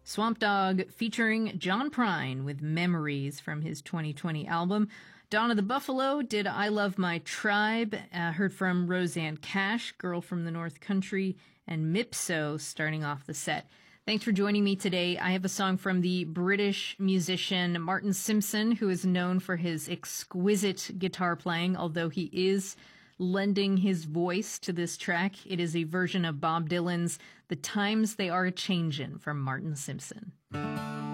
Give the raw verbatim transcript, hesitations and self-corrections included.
Swamp Dogg featuring John Prine with Memories from his twenty twenty album. Dawn of the Buffalo did I Love My Tribe. Uh, heard from Rosanne Cash, Girl from the North Country, and Mipso starting off the set. Thanks for joining me today. I have a song from the British musician Martin Simpson, who is known for his exquisite guitar playing, although he is lending his voice to this track. It is a version of Bob Dylan's The Times They Are A-Changin' from Martin Simpson.